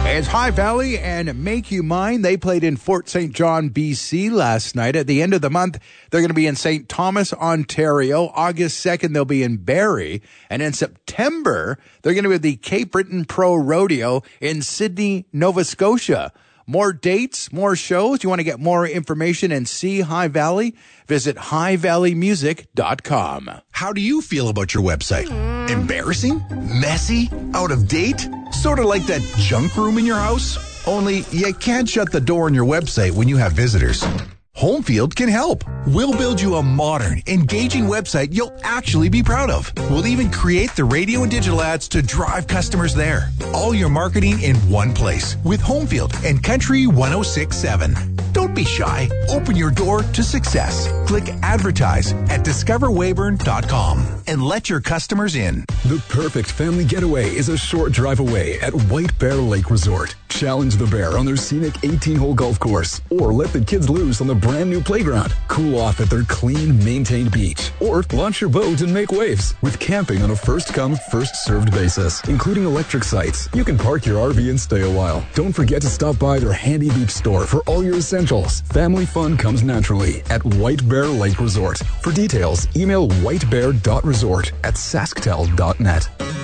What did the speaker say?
It's High Valley and Make You Mine. They played in Fort St. John, BC last night. At the end of the month, they're going to be in St. Thomas, Ontario. August 2nd, they'll be in Barrie. And in September, they're going to be at the Cape Breton Pro Rodeo in Sydney, Nova Scotia. More dates, more shows. You want to get more information and see High Valley? Visit highvalleymusic.com. How do you feel about your website? Embarrassing? Messy? Out of date? Sort of like that junk room in your house? Only you can't shut the door on your website when you have visitors. Homefield can help. We'll build you a modern, engaging website you'll actually be proud of. We'll even create the radio and digital ads to drive customers there. All your marketing in one place with Homefield and Country 106.7. Don't be shy. Open your door to success. Click advertise at discoverweyburn.com and let your customers in. The perfect family getaway is a short drive away at White Bear Lake Resort. Challenge the bear on their scenic 18-hole golf course, or let the kids loose on the brand new playground. Cool off at their clean, maintained beach, or launch your boat and make waves with camping on a first-come, first-served basis, including electric sites. You can park your RV and stay a while. Don't forget to stop by their handy beach store for all your essentials. Family fun comes naturally at White Bear Lake Resort. For details, email whitebear.resort@sasktel.net.